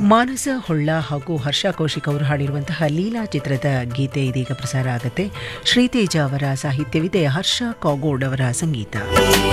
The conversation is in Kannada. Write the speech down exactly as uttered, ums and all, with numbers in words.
ಮಾನಸ ಹೊಳ್ಳ ಹಾಗೂ ಹರ್ಷ ಕೌಶಿಕ್ ಅವರು ಹಾಡಿರುವಂತಹ ಲೀಲಾ ಚಿತ್ರದ ಗೀತೆ ಇದೀಗ ಪ್ರಸಾರ ಆಗುತ್ತೆ. ಶ್ರೀತೇಜ ಅವರ ಸಾಹಿತ್ಯವಿದೆ, ಹರ್ಷ ಕಾಗೋಡ್ ಅವರ ಸಂಗೀತ.